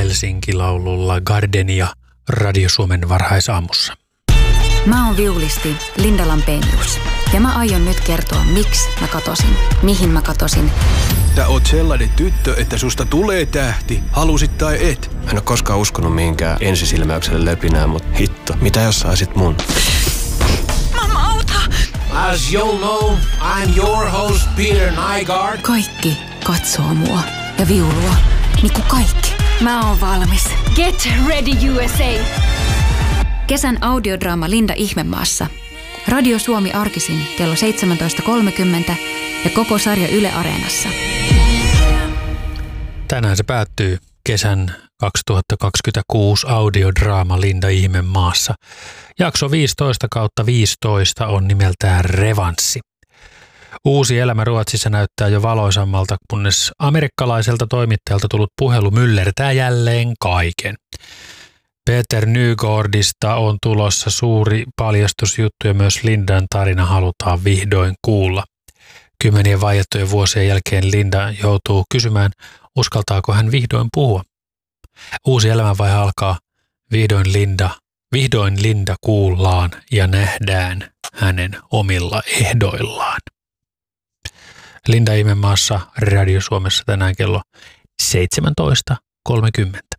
Helsinki-laululla Gardenia Radio Suomen varhaisaamussa. Mä oon viulisti Linda Lampenius ja mä aion nyt kertoa, miksi mä katosin, mihin mä katosin. Sä oot sellainen tyttö, että susta tulee tähti, halusit tai et. Mä en oo koskaan uskonut mihinkään ensisilmäykselle löpinää, mut hitto, mitä jos saisit mun? Mamma, auta! As you'll know, I'm your host Peter Nygaard. Kaikki katsoo mua ja viulua, niinku kaikki. Mä oon valmis. Get ready USA! Kesän audiodraama Linda Ihmemaassa. Radio Suomi arkisin kello 17.30 ja koko sarja Yle Areenassa. Tänään se päättyy kesän 2026 audiodraama Linda Ihmemaassa. Jakso 15/15 on nimeltään Revanssi. Uusi elämä Ruotsissa näyttää jo valoisammalta, kunnes amerikkalaiselta toimittajalta tullut puhelu myllertää jälleen kaiken. Peter Nygårdista on tulossa suuri paljastusjuttu ja myös Lindan tarina halutaan vihdoin kuulla. Kymmenien vaiettujen vuosien jälkeen Linda joutuu kysymään, uskaltaako hän vihdoin puhua. Uusi elämänvaihe alkaa. Vihdoin Linda kuullaan ja nähdään hänen omilla ehdoillaan. Linda Ihmemaassa Radio Suomessa tänään kello 17.30.